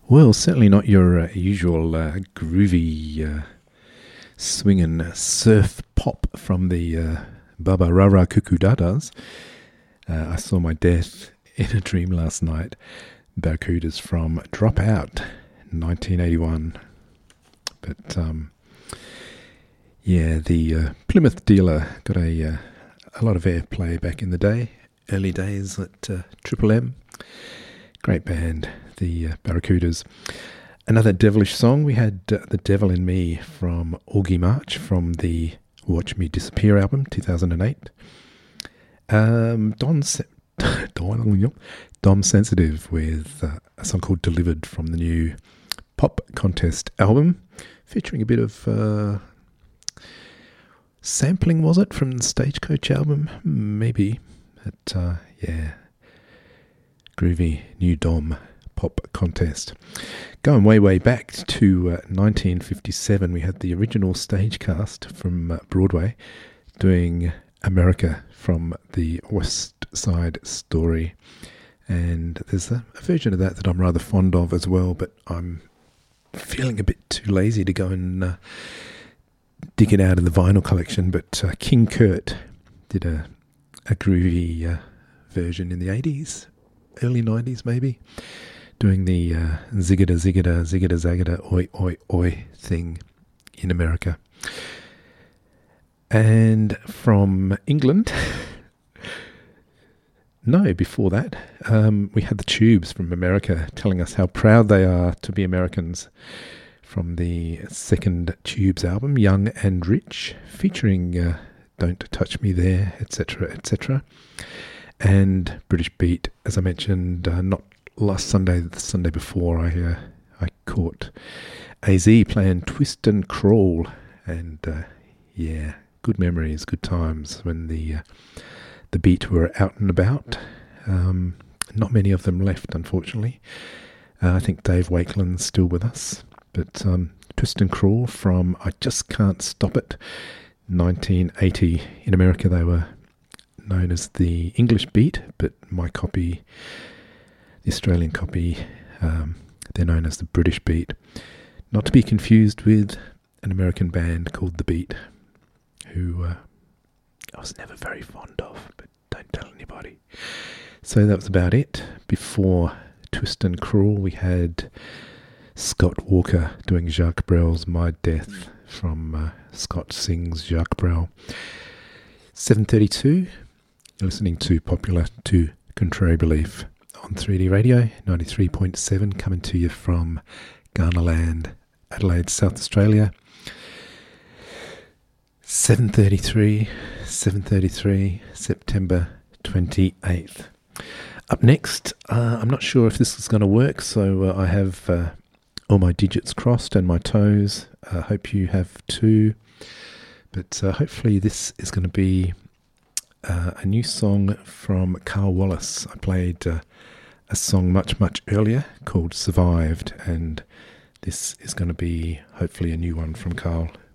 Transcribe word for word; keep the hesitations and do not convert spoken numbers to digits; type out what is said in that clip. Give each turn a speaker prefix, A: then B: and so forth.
A: Well, certainly not your uh, usual uh, groovy uh, swinging surf pop from the uh, Baba Rara Cuckoo Dadas. Uh, I saw my death in a dream last night. Barracudas from Dropout, nineteen eighty-one. But um, yeah, the uh, Plymouth Dealer got a uh, a lot of airplay back in the day, early days at uh, Triple M. Great band, the uh, Barracudas. Another devilish song, we had uh, The Devil in Me from Augie March from the Watch Me Disappear album, two thousand eight. Um, Don, Se- Don, Dom Sensitive with uh, a song called Delivered from the new Pop Contest album, featuring a bit of uh, sampling, was it, from the Stagecoach album? Maybe. But uh, yeah, groovy new Dom Pop Contest. Going way, way back to uh, nineteen fifty-seven, we had the original stage cast from uh, Broadway doing America from the West Side Story. And there's a, a version of that that I'm rather fond of as well, but I'm feeling a bit too lazy to go and uh, dig it out of the vinyl collection. But uh, King Kurt did a, a groovy uh, version in the eighties, early nineties maybe, doing the uh, ziggada ziggada ziggada zaggada oi oi oi thing in America. And from England, no, before that, um, we had the Tubes from America telling us how proud they are to be Americans, from the second Tubes album, Young and Rich, featuring uh, Don't Touch Me There, et cetera, et cetera. And British Beat, as I mentioned, uh, not last Sunday, the Sunday before, I uh, I caught A Z playing Twist and Crawl, and uh, yeah, good memories, good times when the uh, the Beat were out and about. Um, not many of them left, unfortunately. Uh, I think Dave Wakeland's still with us, but um, Twist and Crawl from I Just Can't Stop It, nineteen eighty. In America, they were known as the English Beat, but my copy, the Australian copy, um, they're known as the British Beat. Not to be confused with an American band called The Beat, who uh, I was never very fond of, but don't tell anybody. So that was about it. Before Twist and Crawl, we had Scott Walker doing Jacques Brel's My Death from uh, Scott Sings Jacques Brel. seven thirty-two, you're listening to Popular to Contrary Belief on three D Radio, ninety-three point seven, coming to you from Garnerland, Adelaide, South Australia. seven thirty-three, seven thirty-three, September twenty-eighth. Up next, uh, I'm not sure if this is going to work, so uh, I have uh, all my digits crossed and my toes. I uh, hope you have too. But uh, hopefully this is going to be uh, a new song from Carl Wallace. I played uh, a song much, much earlier called Survived, and this is going to be hopefully a new one from Carl.